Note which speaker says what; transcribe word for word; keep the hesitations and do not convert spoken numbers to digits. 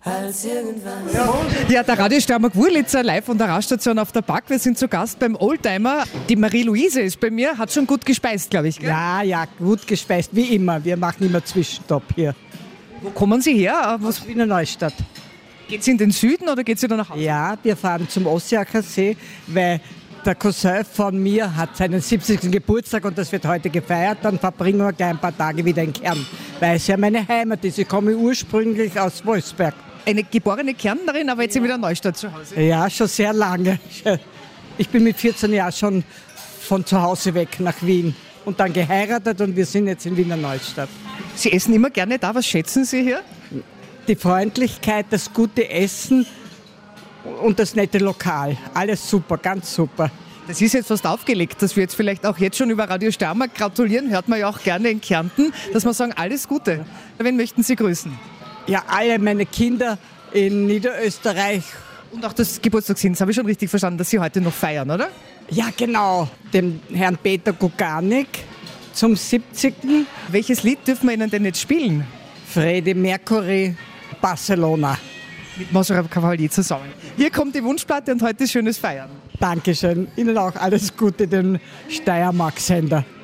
Speaker 1: als irgendwann.
Speaker 2: Ja, der Radiostürmer Wurlitzer live von der Raststation auf der Back. Wir sind zu Gast beim Oldtimer. Die Marie-Louise ist bei mir, hat schon gut gespeist, glaube ich. Gell?
Speaker 3: Ja, ja, gut gespeist, wie immer. Wir machen immer Zwischenstopp hier.
Speaker 2: Wo kommen Sie her? Was,
Speaker 3: Aus Wiener Neustadt.
Speaker 2: geht's in den Süden oder geht's wieder nach Hause?
Speaker 3: Ja, wir fahren zum Ossiacher See, weil der Cousin von mir hat seinen siebzigsten Geburtstag und das wird heute gefeiert. Dann verbringen wir gleich ein paar Tage wieder in Kärnten, weil es ja meine Heimat ist. Ich komme ursprünglich aus Wolfsberg.
Speaker 2: Eine geborene Kärntnerin, aber jetzt in Wiener Neustadt zu Hause.
Speaker 3: Ja, schon sehr lange. Ich bin mit vierzehn Jahren schon von zu Hause weg nach Wien und dann geheiratet und wir sind jetzt in Wiener Neustadt.
Speaker 2: Sie essen immer gerne da. Was schätzen Sie hier?
Speaker 3: Die Freundlichkeit, das gute Essen und das nette Lokal. Alles super, ganz super.
Speaker 2: Das ist jetzt fast aufgelegt, dass wir jetzt vielleicht auch jetzt schon über Radio Steiermark gratulieren. Hört man ja auch gerne in Kärnten, dass wir sagen, alles Gute. Wen möchten Sie grüßen?
Speaker 3: Ja, alle meine Kinder in Niederösterreich.
Speaker 2: Und auch das Geburtstagskind, das habe ich schon richtig verstanden, dass Sie heute noch feiern, oder?
Speaker 3: Ja, genau. Dem Herrn Peter Guganik zum siebzigsten
Speaker 2: Welches Lied dürfen wir Ihnen denn jetzt spielen?
Speaker 3: Freddie Mercury, Barcelona.
Speaker 2: Mit Mozart Cavalli zusammen. Hier kommt die Wunschplatte und heute schönes Feiern.
Speaker 3: Dankeschön. Ihnen auch alles Gute, dem Steiermark-Sender.